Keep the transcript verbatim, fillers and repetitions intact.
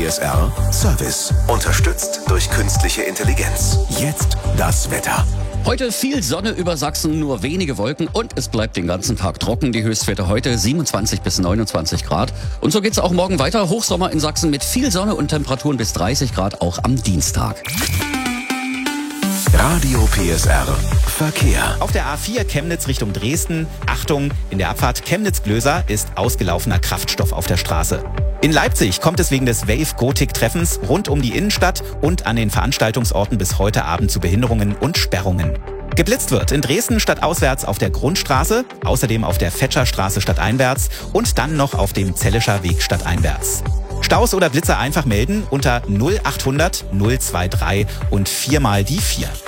S R Service. Unterstützt durch künstliche Intelligenz. Jetzt das Wetter. Heute viel Sonne über Sachsen, nur wenige Wolken und es bleibt den ganzen Tag trocken. Die Höchstwerte heute siebenundzwanzig bis neunundzwanzig Grad. Und so geht's auch morgen weiter. Hochsommer in Sachsen mit viel Sonne und Temperaturen bis dreißig Grad auch am Dienstag. Radio P S R Verkehr. Auf der A vier Chemnitz Richtung Dresden. Achtung, in der Abfahrt Chemnitz-Glöser ist ausgelaufener Kraftstoff auf der Straße. In Leipzig kommt es wegen des Wave-Gotik-Treffens rund um die Innenstadt und an den Veranstaltungsorten bis heute Abend zu Behinderungen und Sperrungen. Geblitzt wird in Dresden stadtauswärts auf der Grundstraße, außerdem auf der Fetscherstraße stadteinwärts und dann noch auf dem Zellischer Weg stadteinwärts. Staus oder Blitzer einfach melden unter null achthundert null drei drei und viermal die vier.